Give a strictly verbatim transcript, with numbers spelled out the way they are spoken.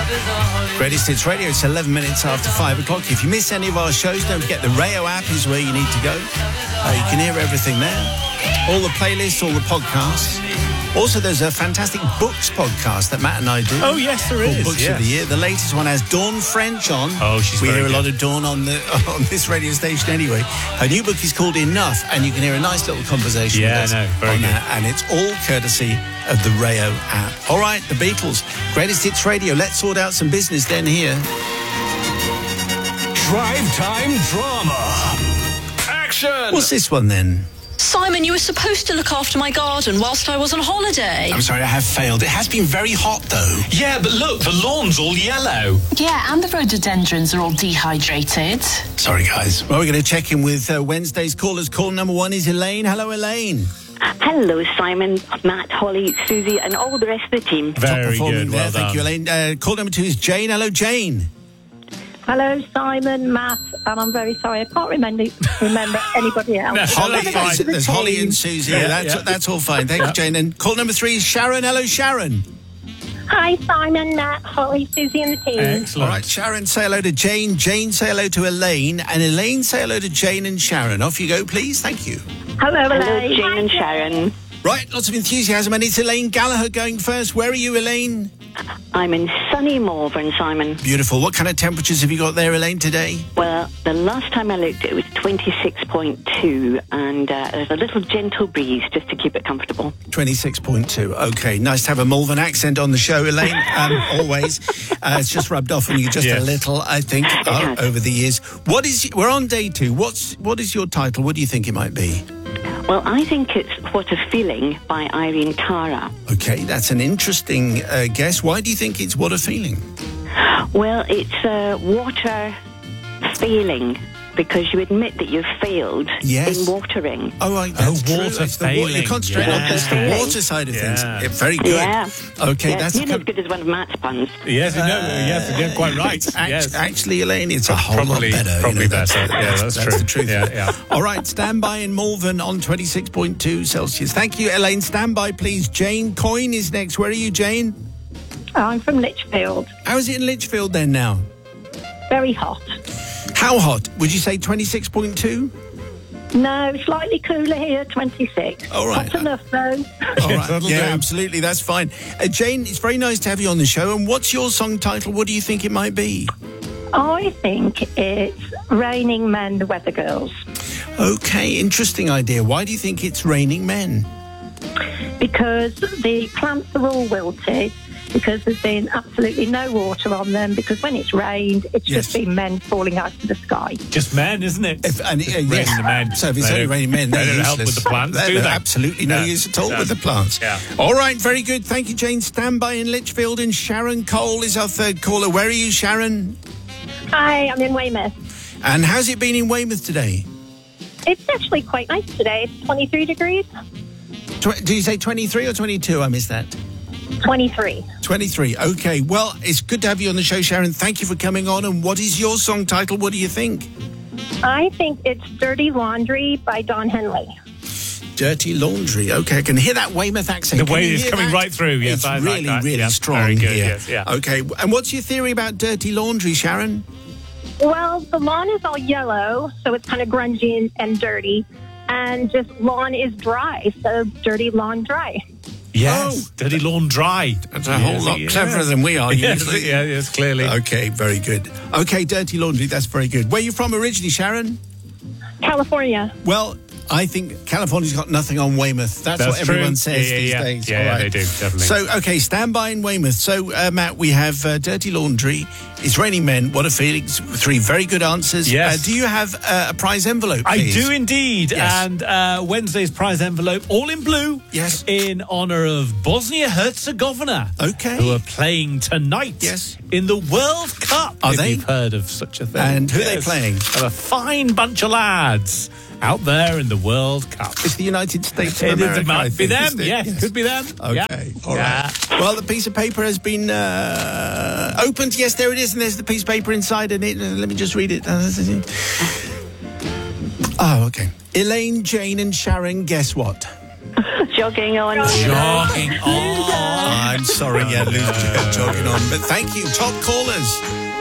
Greatest Hits Radio, it's eleven minutes after five o'clock. If you miss any of our shows, don't forget the Rayo app is where you need to go. Uh, you can hear everything there. All the playlists, all the podcasts. Also, there's a fantastic books podcast that Matt and I do. Oh, yes, there is. Books yes. of the Year. The latest one has Dawn French on. Oh, she's We very hear a good. lot of Dawn on the on this radio station anyway. Her new book is called Enough, and you can hear a nice little conversation Yeah, with us I know. Very on good. that. And it's all courtesy of the Rayo app. All right, the Beatles. Greatest Hits Radio. Let's sort out some business then here. Drive Time Drama. Action! What's this one then? Simon, you were supposed to look after my garden whilst I was on holiday. I'm sorry, I have failed. It has been very hot, though. Yeah, but look, the lawn's all yellow. Yeah, and the rhododendrons are all dehydrated. Sorry, guys. Well, we're going to check in with uh, Wednesday's callers. Call number one is Elaine. Hello, Elaine. Hello, Simon, Matt, Holly, Susie, and all the rest of the team. Top Very performing good. there. Well Thank done. you, Elaine. Uh, call number two is Jane. Hello, Jane. Hello, Simon, Matt, and I'm very sorry, I can't remember remember anybody else. No, Holly, that's fine. there's, there's Holly and Susie. Yeah, that's, yeah. that's all fine. Thank you, Jane. And call number three is Sharon. Hello, Sharon. Hi, Simon, Matt, Holly, Susie, and the team. Excellent. All right, Sharon, say hello to Jane. Jane, say hello to Elaine. And Elaine, say hello to Jane and Sharon. Off you go, please. Thank you. Hello, Hello, Elaine. Jane and Sharon. Right, lots of enthusiasm. And it's Elaine Gallagher going first. Where are you, Elaine? I'm in sunny Malvern, Simon. Beautiful. What kind of temperatures have you got there, Elaine, today? Well, the last time I looked, it was twenty-six point two, and uh, there's a little gentle breeze just to keep it comfortable. twenty-six point two. Okay, nice to have a Malvern accent on the show, Elaine. Um, always. Uh, it's just rubbed off on you just Yes. a little, I think, uh, has. over the years. What is? We're on day two. What's what is your title? What do you think it might be? Well, I think it's What a Feeling by Irene Cara. Okay, that's an interesting uh, guess. Why do you think it's What a Feeling? Well, it's uh, water failing, because you admit that you've failed Yes. in watering. Oh, right, that's Oh, true. water It's the wa- failing. You're concentrating on Yeah. just the Failing. water side of things. Yeah. Yeah, very good. Yeah. Okay, Yeah, that's nearly a as good as one of Matt's puns. Yes, no, yes, you're quite right. It's act- yes. Actually, Elaine, it's a whole Probably- lot better. probably you know, that's, better. Yeah, that's true. the truth. Yeah, yeah. All right, stand by in Malvern on twenty-six point two Celsius. Thank you, Elaine. Stand by, please. Jane Coyne is next. Where are you, Jane? I'm from Lichfield. How is it in Lichfield then now? Very hot. How hot? Would you say twenty-six point two? No, slightly cooler here, twenty-six. All right. Hot enough, though. All right. That'll Yeah, do. absolutely. That's fine. Uh, Jane, it's very nice to have you on the show. And what's your song title? What do you think it might be? I think it's Raining Men, the Weather Girls. Okay, interesting idea. Why do you think it's Raining Men? Because the plants are all wilted, because there's been absolutely no water on them, because when it's rained, it's Yes. just been men falling out of the sky. Just men, isn't it? If, and, uh, Raining yes. the men. So if it's They only don't- raining men, they they're don't help useless. with the plants, They're, do they're they? absolutely no Yeah. use at all Yeah. with the plants. Yeah. All right, very good. Thank you, Jane. Stand by in Lichfield, and Sharon Cole is our third caller. Where are you, Sharon? Hi, I'm in Weymouth. And how's it been in Weymouth today? It's actually quite nice today. It's twenty-three degrees. Tw- do you say twenty-three or twenty-two? I missed that. twenty-three. twenty-three. Okay. Well, it's good to have you on the show, Sharon. Thank you for coming on. And what is your song title? What do you think? I think it's Dirty Laundry by Don Henley. Dirty Laundry. Okay, I can hear that Weymouth accent. The Can way you it's hear coming that? right through, yes, It's I like really, that. really Yeah, strong very good, here. yes, yeah. Okay. And what's your theory about Dirty Laundry, Sharon? Well, the lawn is all yellow, so it's kind of grungy and, and dirty. And just lawn is dry, so dirty lawn dry. Yes, dirty lawn dry. That's a whole lot cleverer than we are Yes, usually. yeah, yes, clearly. Okay, very good. Okay, Dirty Laundry, that's very good. Where are you from originally, Sharon? California. Well, I think California's got nothing on Weymouth. That's, That's what everyone true. says Yeah, yeah, these yeah. days. Yeah, All yeah, right. they do, definitely. So, okay, stand by in Weymouth. So, uh, Matt, we have uh, Dirty Laundry, It's Raining Men, What a Feeling. Three very good answers. Yes. Uh, do you have uh, a prize envelope, I please? do indeed. Yes. And uh, Wednesday's prize envelope, all in blue. Yes. In honour of Bosnia-Herzegovina. Okay. Who are playing tonight. Yes. In the World Cup. Are if they? you've heard of such a thing. And who are they Yes. playing? And a fine bunch of lads out there in the World Cup. It's the United States of It, is, America, it might I be think, them. isn't it? Yes, could be them. Okay, Yeah. all right. Yeah. Well, the piece of paper has been uh, opened. Yes, there it is, and there's the piece of paper inside, and it. Uh, let me just read it. Oh, okay. Elaine, Jane, and Sharon. Guess what? jogging on. Jogging on. I'm sorry, yeah, Lou's jogging on. But thank you. Top callers.